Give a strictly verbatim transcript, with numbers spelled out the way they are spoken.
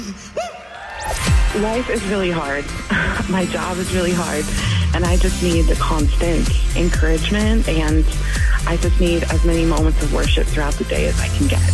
Life is really hard. My job is really hard. And I just need the constant encouragement. And I just need as many moments of worship throughout the day as I can get.